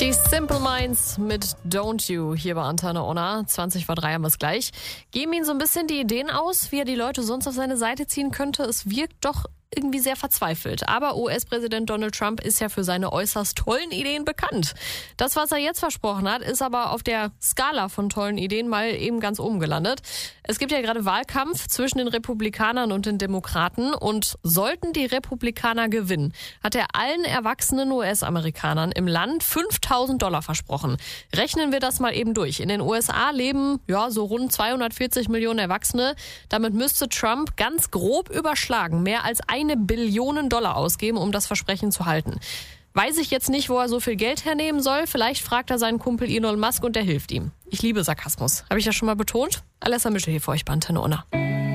Die Simple Minds mit Don't You hier bei Antenne Ona. 20 vor 3 haben wir es gleich. Geben Ihnen so ein bisschen die Ideen aus, wie er die Leute sonst auf seine Seite ziehen könnte. Es wirkt doch irgendwie sehr verzweifelt. Aber US-Präsident Donald Trump ist ja für seine äußerst tollen Ideen bekannt. Das, was er jetzt versprochen hat, ist aber auf der Skala von tollen Ideen mal eben ganz oben gelandet. Es gibt ja gerade Wahlkampf zwischen den Republikanern und den Demokraten. Und sollten die Republikaner gewinnen, hat er allen erwachsenen US-Amerikanern im Land $5.000 versprochen. Rechnen wir das mal eben durch. In den USA leben so rund 240 Millionen Erwachsene. Damit müsste Trump ganz grob überschlagen mehr als $1 Billion ausgeben, um das Versprechen zu halten. Weiß ich jetzt nicht, wo er so viel Geld hernehmen soll. Vielleicht fragt er seinen Kumpel Elon Musk und der hilft ihm. Ich liebe Sarkasmus. Habe ich ja schon mal betont? Alessa Mischel hier für euch bei Antenne Ona.